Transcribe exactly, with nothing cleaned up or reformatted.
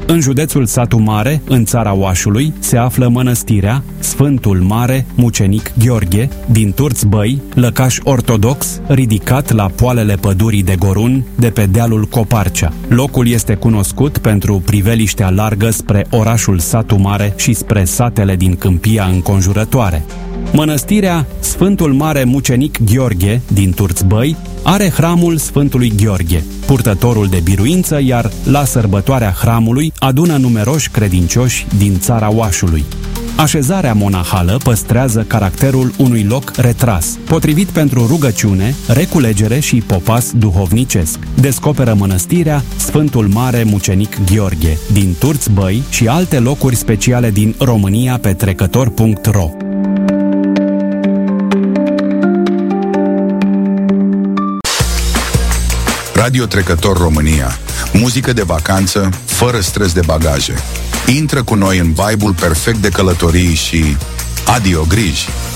În județul Satu Mare, în țara Oașului, se află mănăstirea Sfântul Mare Mucenic Gheorghe din Turț Băi, lăcaș ortodox, ridicat la poalele pădurii de Gorun, de pe dealul Coparcea. Locul este cunoscut pentru priveliștea largă spre orașul Satu Mare și spre satele din câmpia înconjurătoare. Mănăstirea Sfântul Mare Mucenic Gheorghe din Turț Băi are hramul Sfântului Gheorghe, purtătorul de biruință, iar la sărbătoarea hramului adună numeroși credincioși din țara Oașului. Așezarea monahală păstrează caracterul unui loc retras, potrivit pentru rugăciune, reculegere și popas duhovnicesc. Descoperă mănăstirea Sfântul Mare Mucenic Gheorghe din Turț Băi și alte locuri speciale din România pe trecător punct ro. Radio Trecător România. Muzică de vacanță, fără stres de bagaje. Intră cu noi în vibe-ul perfect de călătorii și adio griji!